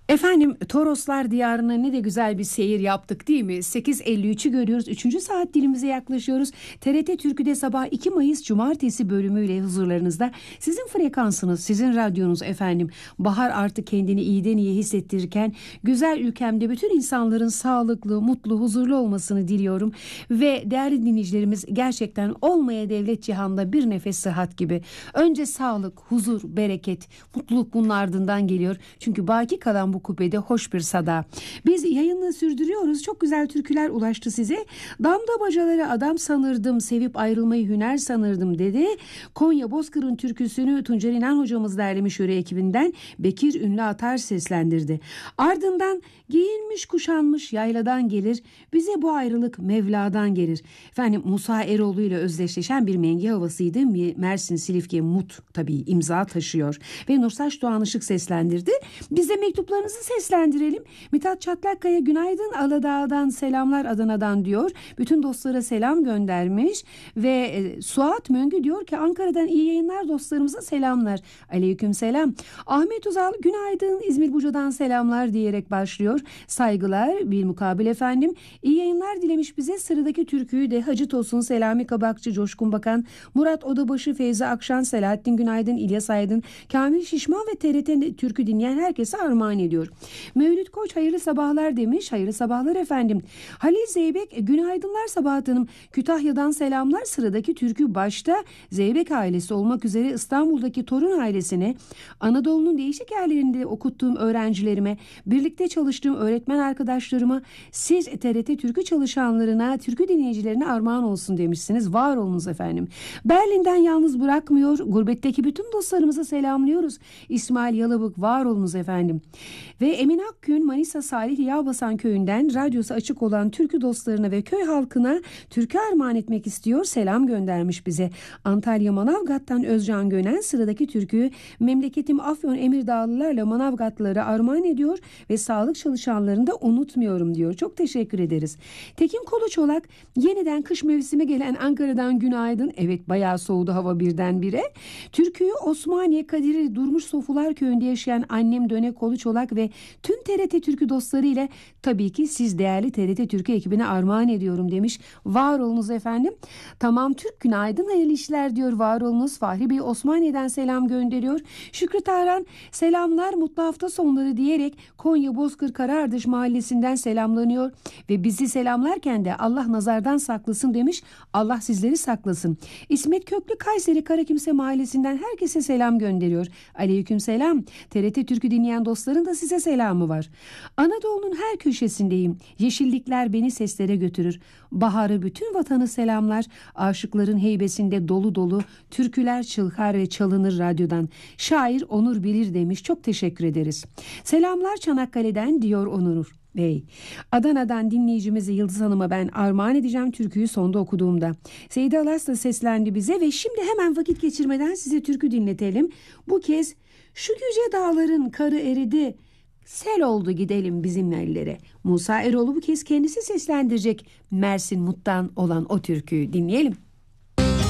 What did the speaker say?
Efendim, Toroslar diyarına ne de güzel bir seyir yaptık değil mi? 8.53'ü görüyoruz. 3. saat dilimize yaklaşıyoruz. TRT Türkü'de sabah 2 Mayıs Cumartesi bölümüyle huzurlarınızda. Sizin frekansınız, sizin radyonuz efendim. Bahar artık kendini iyiden iyiye hissettirirken güzel ülkemde bütün insanların sağlıklı, mutlu, huzurlu olmasını diliyorum. Ve değerli dinleyicilerimiz, gerçekten olmaya devlet cihanda bir nefes sıhhat gibi. Önce sağlık, huzur, bereket, mutluluk bunun ardından geliyor. Çünkü baki kalan bu kubede hoş bir sada. Biz yayını sürdürüyoruz. Çok güzel türküler ulaştı size. Damda bacaları adam sanırdım, sevip ayrılmayı hüner sanırdım dedi. Konya Bozkır'ın türküsünü Tuncer İnan hocamız derlemiş yöre ekibinden Bekir Ünlü Atar seslendirdi. Ardından giyinmiş kuşanmış yayladan gelir. Bize bu ayrılık Mevla'dan gelir. Efendim, Musa Eroğlu ile özdeşleşen bir mengi havasıydı. Mersin Silifke Mut tabii imza taşıyor. Ve Nursaç Doğan Işık seslendirdi. Biz de mektuplarınızı seslendirelim. Mithat Çatlakkaya günaydın Aladağ'dan selamlar Adana'dan diyor. Bütün dostlara selam göndermiş. Ve Suat Möngü diyor ki Ankara'dan iyi yayınlar dostlarımıza selamlar. Aleyküm selam. Ahmet Uzal günaydın İzmir Buca'dan selamlar diyerek başlıyor. Saygılar bilmukabil efendim. İyi yayınlar dilemiş bize. Sıradaki türküyü de Hacı Tosun, Selami Kabakçı, Coşkun Bakan, Murat Odabaşı, Feyzi Akşan, Selahattin Günaydın, İlyas Aydın, Kamil Şişman ve TRT türkü dinleyen herkese armağan ediyor. Mevlüt Koç hayırlı sabahlar demiş. Hayırlı sabahlar efendim. Halil Zeybek günaydınlar Sabahat Hanım. Kütahya'dan selamlar. Sıradaki türkü başta Zeybek ailesi olmak üzere İstanbul'daki Torun ailesine, Anadolu'nun değişik yerlerinde okuttuğum öğrencilerime, birlikte çalıştığım öğretmen arkadaşlarıma, siz TRT türkü çalışanlarına, türkü dinleyicilerine armağan olsun demişsiniz. Var olunuz efendim. Berlin'den yalnız bırakmıyor. Gurbetteki bütün dostlarımıza selamlıyoruz. İsmail Yalabık var olunuz efendim. Ve Emin Akgün Manisa Salih Yağbasan köyünden radyosu açık olan türkü dostlarına ve köy halkına türkü armağan etmek istiyor. Selam göndermiş bize. Antalya Manavgat'tan Özcan Gönen sıradaki türküyü memleketim Afyon Emirdağlılarla Manavgatlılara armağan ediyor ve sağlık çalışanlarını da unutmuyorum diyor. Çok teşekkür ederiz. Tekin Koluçolak yeniden kış mevsimi gelen Ankara'dan günaydın. Evet, bayağı soğudu hava birdenbire. Türküyü Osmaniye Kadirli Durmuş Sofular köyünde yaşayan annem Döne Koluçolak ve tüm TRT Türkü dostları ile tabii ki siz değerli TRT Türkü ekibine armağan ediyorum demiş. Var olunuz efendim. Tamam Türk günaydın hayırlı işler diyor. Var olunuz. Fahri Bey Osmaniye'den selam gönderiyor. Şükrü Tarhan selamlar mutlu hafta sonları diyerek Konya Bozkır Karaardış mahallesinden selamlanıyor ve bizi selamlarken de Allah nazardan saklasın demiş. Allah sizleri saklasın. İsmet Köklü Kayseri Karakimse mahallesinden herkese selam gönderiyor. Aleyküm selam. TRT Türkü dinleyen dostların da size selamı var. Anadolu'nun her köşesindeyim. Yeşillikler beni seslere götürür. Baharı bütün vatanı selamlar. Aşıkların heybesinde dolu dolu türküler çılkar ve çalınır radyodan. Şair Onur Bilir demiş. Çok teşekkür ederiz. Selamlar Çanakkale'den diyor Onur Bey. Adana'dan dinleyicimizi Yıldız Hanım'a ben armağan edeceğim türküyü sonda okuduğumda. Seydi Alas da seslendi bize ve şimdi hemen vakit geçirmeden size türkü dinletelim. Bu kez şu yüce dağların karı eridi, sel oldu gidelim bizim ellere. Musa Eroğlu bu kez kendisi seslendirecek Mersin Mut'tan olan o türküyü dinleyelim.